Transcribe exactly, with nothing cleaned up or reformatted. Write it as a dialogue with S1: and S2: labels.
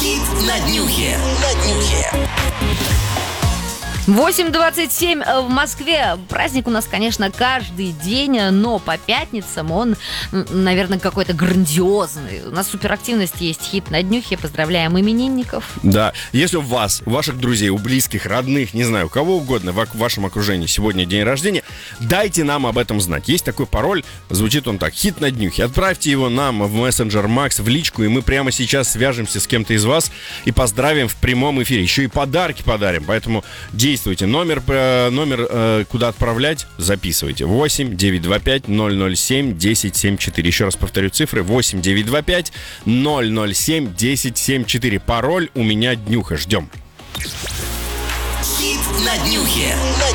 S1: Хит на днюхе. На днюхе.
S2: восемь двадцать семь в Москве. Праздник у нас, конечно, каждый день, но по пятницам он, наверное, какой-то грандиозный. У нас суперактивность есть. Хит на днюхе. Поздравляем именинников.
S3: Да, если у вас, у ваших друзей, у близких, родных, не знаю, у кого угодно в вашем окружении сегодня день рождения, дайте нам об этом знать. Есть такой пароль, звучит он так: хит на днюхе. Отправьте его нам в мессенджер Макс, в личку, и мы прямо сейчас свяжемся с кем-то из вас и поздравим в прямом эфире. Еще и подарки подарим, поэтому действуйте. Номер, номер куда отправлять, записывайте. восемь девятьсот двадцать пять ноль ноль семь десять семьдесят четыре. Еще раз повторю цифры. восемь девятьсот двадцать пять ноль ноль семь десять семьдесят четыре. Пароль у меня днюха. Ждем.
S1: Хит на днюхе.